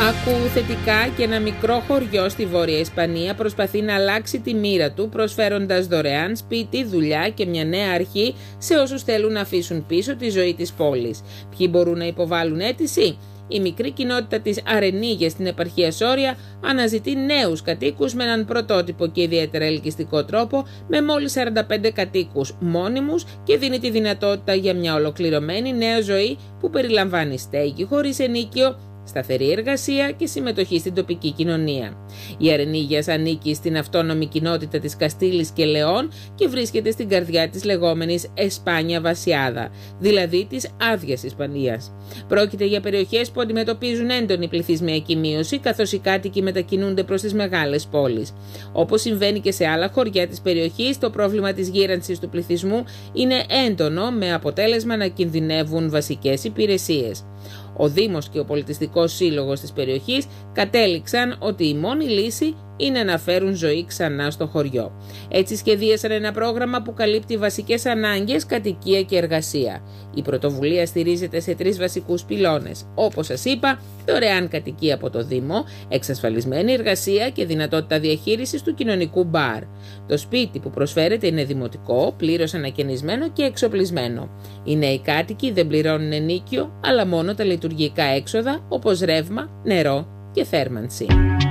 Ακούω θετικά και ένα μικρό χωριό στη Βόρεια Ισπανία προσπαθεί να αλλάξει τη μοίρα του, προσφέροντας δωρεάν σπίτι, δουλειά και μια νέα αρχή σε όσους θέλουν να αφήσουν πίσω τη ζωή της πόλης. Ποιοι μπορούν να υποβάλουν αίτηση? Η μικρή κοινότητα της Αρενίγια στην επαρχία Σόρια αναζητεί νέους κατοίκους με έναν πρωτότυπο και ιδιαίτερα ελκυστικό τρόπο, με μόλις 45 κατοίκους μόνιμους, και δίνει τη δυνατότητα για μια ολοκληρωμένη νέα ζωή που περιλαμβάνει στέγη χωρίς ενίκιο, σταθερή εργασία και συμμετοχή στην τοπική κοινωνία. Η Αρενίγιας ανήκει στην αυτόνομη κοινότητα της Καστήλης και Λεόν και βρίσκεται στην καρδιά της λεγόμενης Εσπάνια Βασιάδα, δηλαδή της άδειας Ισπανίας. Πρόκειται για περιοχές που αντιμετωπίζουν έντονη πληθυσμιακή μείωση, καθώς οι κάτοικοι μετακινούνται προς τις μεγάλες πόλεις. Όπως συμβαίνει και σε άλλα χωριά της περιοχής, το πρόβλημα της γύρανσης του πληθυσμού είναι έντονο, με αποτέλεσμα να κινδυνεύουν βασικές υπηρεσίες. Ο Δήμος και ο Πολιτιστικός Σύλλογος της περιοχής κατέληξαν ότι η μόνη λύση είναι να φέρουν ζωή ξανά στο χωριό. Έτσι σχεδίασαν ένα πρόγραμμα που καλύπτει βασικές ανάγκες, κατοικία και εργασία. Η πρωτοβουλία στηρίζεται σε 3 βασικούς πυλώνες. Όπως σας είπα, δωρεάν κατοικία από το Δήμο, εξασφαλισμένη εργασία και δυνατότητα διαχείρισης του κοινωνικού μπαρ. Το σπίτι που προσφέρεται είναι δημοτικό, πλήρως ανακαινισμένο και εξοπλισμένο. Οι νέοι κάτοικοι δεν πληρώνουν ενίκιο, αλλά μόνο τα λειτουργικά έξοδα όπως ρεύμα, νερό και θέρμανση.